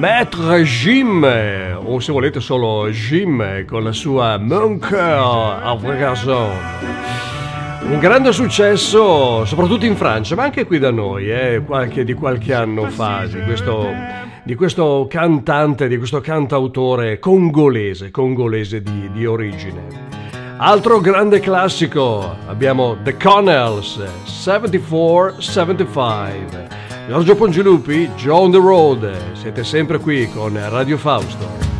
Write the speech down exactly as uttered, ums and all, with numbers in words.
Maître Jim, o se volete solo Jim, con la sua Mon Cœur à Garçon. Un grande successo soprattutto in Francia, ma anche qui da noi, eh, qualche, di qualche anno fa, di questo, di questo cantante, di questo cantautore congolese, congolese di, di origine. Altro grande classico, abbiamo The Connells, settantaquattro settantacinque. Giorgio Pongilupi, Joe on the Road, siete sempre qui con Radio Fausto.